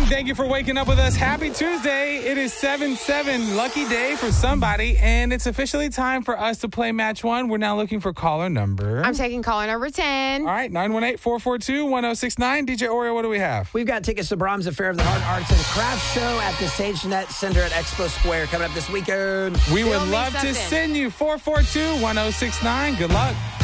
Thank you for waking up with us. Happy Tuesday. It is 7/7, lucky day for somebody, and it's officially time for us to play Match 1. We're now looking for caller number. I'm taking caller number 10. All right, 918-442-1069. DJ Oreo, what do we have? We've got tickets to Brahms Affair of the Heart Arts and Crafts Show at the SageNet Center at Expo Square coming up this weekend. We would Fill me love to something. send you 442-1069. Good luck.